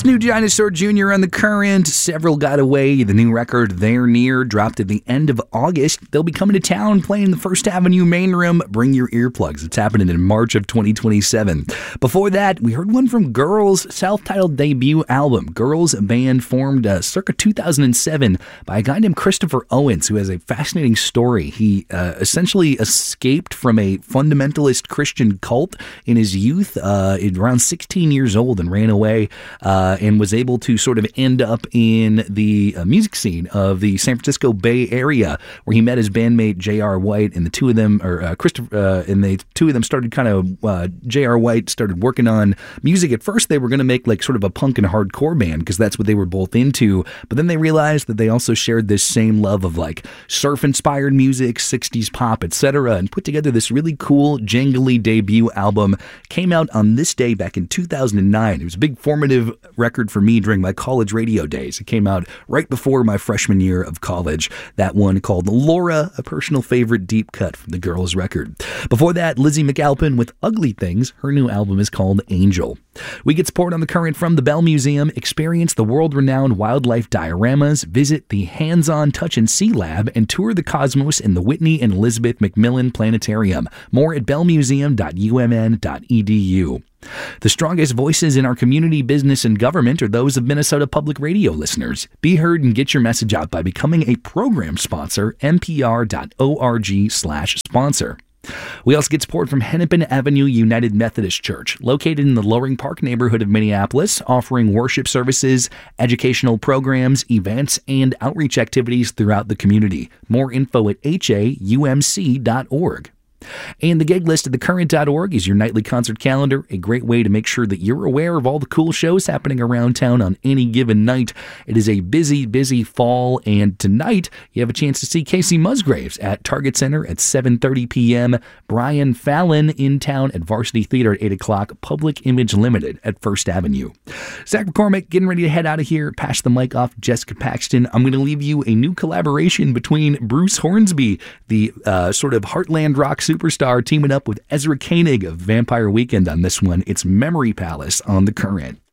New Dinosaur Jr. on the Current. Several got away. The new record, They're Near, dropped at the end of August. They'll be coming to town playing the First Avenue main room. Bring your earplugs. It's happening in March of 2027. Before that, we heard one from Girls' self-titled debut album. Girls, a band formed circa 2007 by a guy named Christopher Owens, who has a fascinating story. He essentially escaped from a fundamentalist Christian cult in his youth, around 16 years old, and ran away and was able to sort of end up in the music scene of the San Francisco Bay Area, where he met his bandmate J.R. White, and the two of them, started kind of, J.R. White started working on music. At first, they were going to make like sort of a punk and hardcore band because that's what they were both into, but then they realized that they also shared this same love of like surf-inspired music, 60s pop, etc., and put together this really cool, jangly debut album. Came out on this day back in 2009. It was a big formative record for me during my college radio days. It came out right before my freshman year of college. That one called Laura, a personal favorite deep cut from the Girls record. Before that, Lizzie McAlpin with Ugly Things. Her new album is called Angel. We get support on the Current from the Bell Museum. Experience the world-renowned wildlife dioramas, visit the Hands-On Touch and See Lab, and tour the cosmos in the Whitney and Elizabeth Macmillan Planetarium. More at bellmuseum.umn.edu. The strongest voices in our community, business, and government are those of Minnesota Public Radio listeners. Be heard and get your message out by becoming a program sponsor, npr.org/sponsor. We also get support from Hennepin Avenue United Methodist Church, located in the Loring Park neighborhood of Minneapolis, offering worship services, educational programs, events, and outreach activities throughout the community. More info at haumc.org. And the gig list at thecurrent.org is your nightly concert calendar, a great way to make sure that you're aware of all the cool shows happening around town on any given night. It is a busy, busy fall, and tonight you have a chance to see Casey Musgraves at Target Center at 7:30 p.m., Brian Fallon in town at Varsity Theater at 8 o'clock, Public Image Limited at First Avenue. Zach McCormick getting ready to head out of here, pass the mic off to Jessica Paxton. I'm going to leave you a new collaboration between Bruce Hornsby, the sort of Heartland rock superstar, teaming up with Ezra Koenig of Vampire Weekend on this one. It's Memory Palace on the Current.